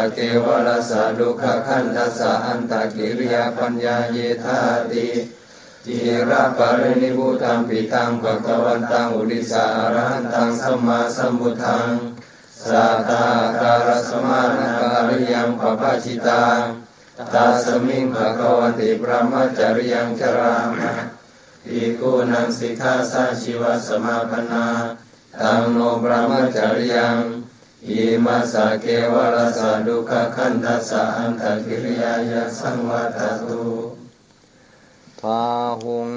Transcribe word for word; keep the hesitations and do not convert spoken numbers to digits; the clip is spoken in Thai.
เกวรสะดุขขันธัสสะอันตกิริยาปัญญาเยธาติจิระปรินิพุตังปิตังภคะวันตังอุดิสาอรหันตังสัมมาสัมพุทธังสัตตาการสมานาการิยังปปะชิตังตัสมิงภคะวันติพระมัจจริยังจรามะภิกขุนังสิกขาสาชีวสมาปนาตังโนพระมัจจริยังอิมัสสะเกวรสะดุขขันธัสสะอันตกิริยายะสังวัตตุทาหุง